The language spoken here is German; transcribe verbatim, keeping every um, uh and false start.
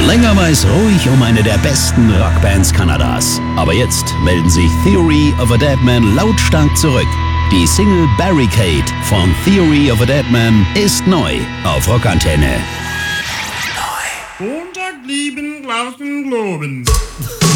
Länger war es ruhig um eine der besten Rockbands Kanadas. Aber jetzt melden sich Theory of a Deadman lautstark zurück. Die Single Barricade von Theory of a Deadman ist neu auf Rockantenne. Montag lieben, draußen globen.